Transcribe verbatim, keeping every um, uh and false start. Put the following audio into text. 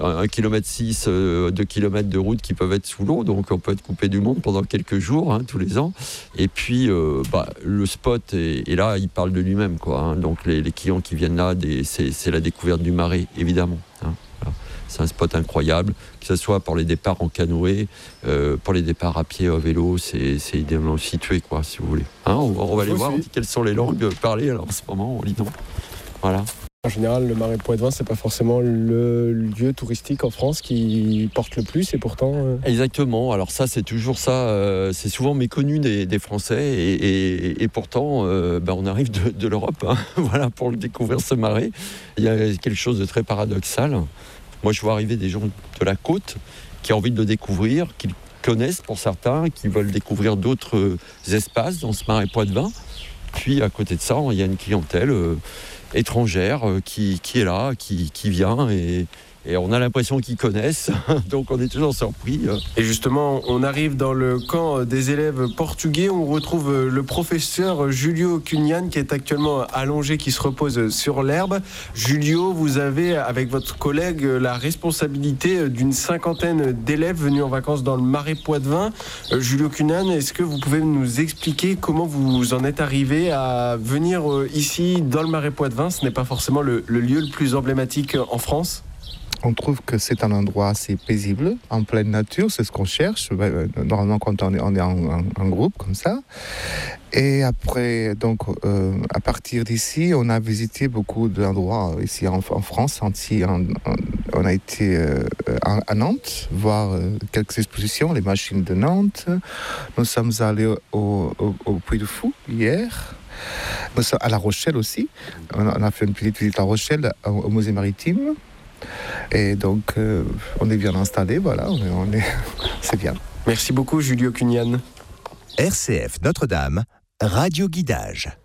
un kilomètre six, deux kilomètres de route qui peuvent être sous l'eau, donc on peut être coupé du monde pendant quelques jours, hein, tous les ans. Et puis, euh, bah, le spot, est, et là, il parle de lui-même, quoi. Hein. Donc les, les clients qui viennent là, des, c'est, c'est la découverte du Marais, évidemment. Hein. Voilà. C'est un spot incroyable, que ce soit pour les départs en canoë, euh, pour les départs à pied, à vélo, c'est, c'est idéalement situé, quoi, si vous voulez. Hein, on, on va aller voir quelles sont les langues parlées alors, en ce moment en Lidan. Voilà. En général, le Marais Poitevin, c'est pas forcément le lieu touristique en France qui porte le plus, et pourtant... Euh... Exactement. Alors ça, c'est toujours ça. Euh, c'est souvent méconnu des, des Français, et, et, et pourtant, euh, ben, on arrive de, de l'Europe, hein, voilà, pour le découvrir, ce marais. Il y a quelque chose de très paradoxal. Moi, je vois arriver des gens de la côte qui ont envie de le découvrir, qui le connaissent pour certains, qui veulent découvrir d'autres espaces dans ce Marais Poitevin. Puis, à côté de ça, il y a une clientèle... Euh, étrangère euh, qui, qui est là, qui, qui vient et, et on a l'impression qu'ils connaissent, donc on est toujours surpris. Et justement, on arrive dans le camp des élèves portugais, on retrouve le professeur Julio Cunhan qui est actuellement allongé, qui se repose sur l'herbe. Julio, vous avez avec votre collègue la responsabilité d'une cinquantaine d'élèves venus en vacances dans le Marais Poitevin. Julio Cunhan, est-ce que vous pouvez nous expliquer comment vous en êtes arrivé à venir ici dans le Marais Poitevin ? Ce n'est pas forcément le, le lieu le plus emblématique en France ? On trouve que c'est un endroit assez paisible, en pleine nature, c'est ce qu'on cherche, normalement quand on est, on est en, en, en groupe comme ça. Et après, donc, euh, à partir d'ici, on a visité beaucoup d'endroits ici en, en France. Ici, en, en, on a été euh, à, à Nantes, voir euh, quelques expositions, les machines de Nantes. Nous sommes allés au, au, au Puy du Fou hier. Nous sommes à La Rochelle aussi. On a, on a fait une petite visite à La Rochelle, au, au musée maritime. Et donc, euh, on est bien installé, voilà, on est, on est, c'est bien. Merci beaucoup, Julio Cunhan. R C F Notre-Dame, Radio Guidage.